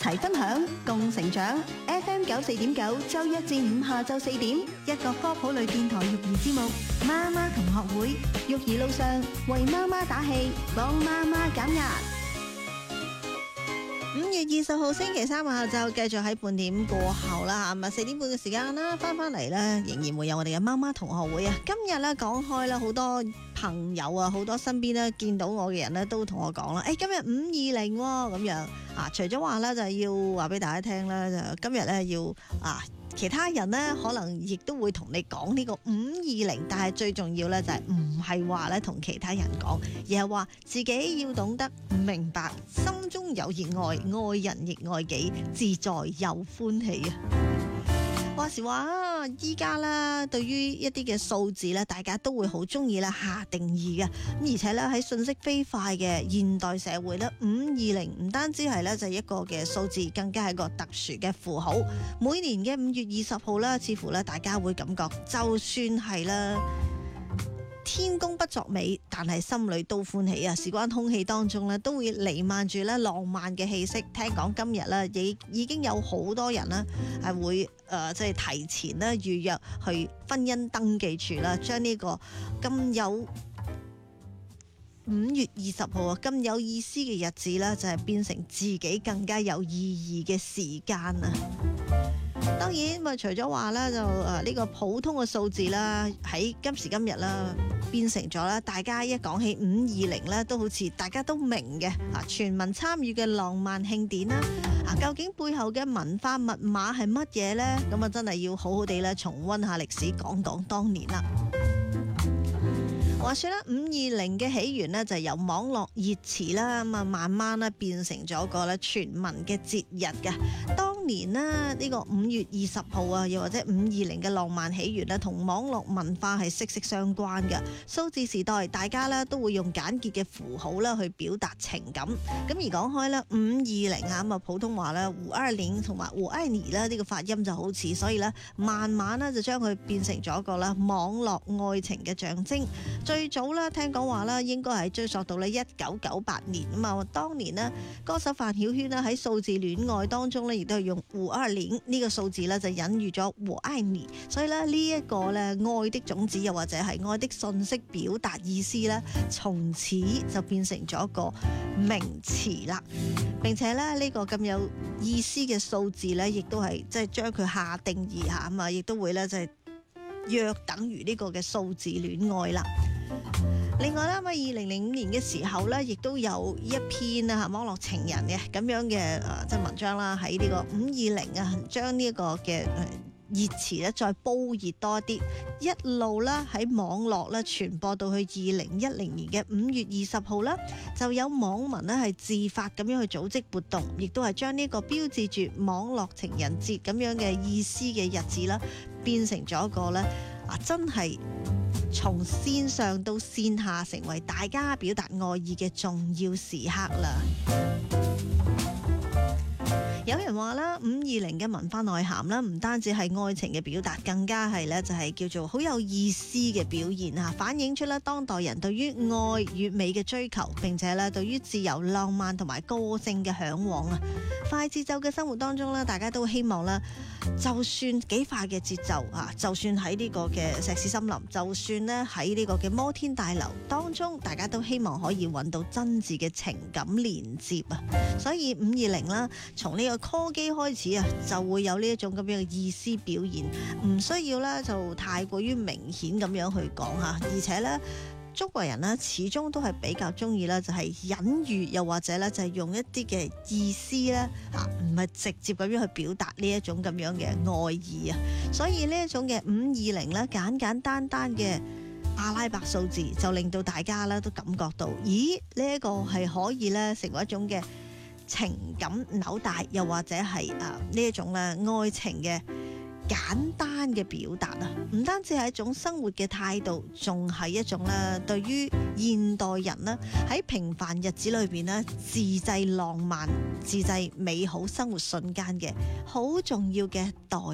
齊分享，共成長。FM94.9，周一至五下晝4點，一個科普類電台育兒節目《媽媽同學會》，育兒路上為媽媽打氣，幫媽媽減壓。 5月20號星期三下晝繼續喺半點過後啦，咁啊4點半嘅時間啦，翻嚟咧，仍然會有我哋嘅媽媽同學會啊。今日咧講開啦，好多朋友啊，好多身邊咧見到我嘅人咧，都同我講啦，今日520咁樣啊。除咗話咧，就係要話俾大家聽啦，就今日咧要其他人咧可能亦都會同你講呢個520，但係最重要咧就係唔係話咧同其他人講，而係話自己要懂得明白，心中有熱愛，愛人亦愛己，自在又歡喜啊！話時話啊，依家啦，對於一啲嘅數字咧，大家都會好中意啦下定義嘅。咁而且咧喺信息飛快嘅現代社會咧，520唔單止係咧就係一個嘅數字，更加係一個特殊嘅符號。每年嘅5月20號啦，似乎咧大家會感覺，就算係啦天公不作美，但係心裏都歡喜啊！事關空氣當中咧，都會彌漫住咧浪漫嘅氣息。聽講今日咧已經有好多人啦係會即係提前咧預約去婚姻登記處啦，將呢個咁有5月20號啊咁有意思嘅日子咧，就係變成自己更加有意義嘅時間啊！當然除咗話咧就呢個普通嘅數字啦，喺今時今日啦變成咗啦，大家一講起520咧，都好似大家都明嘅全民參與嘅浪漫慶典啦。究竟背後嘅文化密碼係乜嘢呢？咁啊真係要好好地咧重溫下歷史，講講當年啦。話說啦，520嘅起源呢，就係由網絡熱詞啦，咁啊慢慢咧變成咗個咧全民嘅節日嘅。當年呢，呢個5月20號啊，又或者520嘅浪漫起源咧，同網絡文化係息息相關嘅。數字時代，大家咧都會用簡潔嘅符號啦去表達情感。咁而講開咧520啊，咁啊普通話咧520同埋我愛你啦，呢個發音就好似，所以咧慢慢咧就將佢變成咗一個啦網絡愛情嘅象徵。最早咧聽講話啦，應該係追溯到咧1998年啊嘛。當年呢，歌手范曉萱咧喺數字戀愛當中咧，亦都係用520呢個數字咧就隱喻咗我愛你，所以咧呢一個咧愛的種子又或者係愛的信息表達意思咧，從此就變成咗一個名詞啦。並且咧呢個咁有意思嘅數字咧，亦都係即係將佢下定義下啊嘛，亦都會咧就係約等於呢個嘅數字戀愛啦。另外啦，咁2005年嘅時候咧，亦都有一篇網絡情人嘅咁樣嘅即係文章啦，喺呢個520啊，將呢一個嘅熱詞咧再煲熱多啲，一路啦喺網絡咧傳播到去2010年嘅5月20號啦，就有網民咧係自發咁樣去組織活動，亦都係將呢個標誌住網絡情人節咁樣嘅意思嘅日子啦，變成咗一個咧真係從線上到線下成為大家表達愛意嘅重要時刻啦。有人話啦，520嘅文化內涵啦，唔單止係愛情嘅表達，更加係咧就係叫做好有意思嘅表現啊，反映出咧當代人對於愛與美嘅追求，並且咧對於自由、浪漫同埋個性嘅向往啊。快節奏嘅生活當中咧，大家都希望啦，就算幾快嘅節奏啊，就算喺呢個嘅石屎森林，就算咧喺呢個嘅摩天大樓當中，大家都希望可以揾到真摯嘅情感連接啊。所以520啦，從呢個 call 機開始啊，就會有呢一種咁樣嘅意思表現，唔需要咧就太過於明顯咁樣去講吓，而且咧中國人咧始終都係比較中意咧就係隱喻，又或者咧就係用一啲嘅意思咧唔係直接咁樣去表達呢一種咁樣嘅愛意啊。所以呢一種嘅520咧簡簡單單嘅阿拉伯數字，就令到大家咧都感覺到，咦呢一個係可以咧成為一種嘅情感紐帶，又或者係呢一種咧愛情嘅簡單嘅表達啊，唔單止係一種生活嘅態度，仲係一種咧對於現代人咧喺平凡日子裏邊咧自製浪漫、自製美好生活瞬間嘅好重要嘅代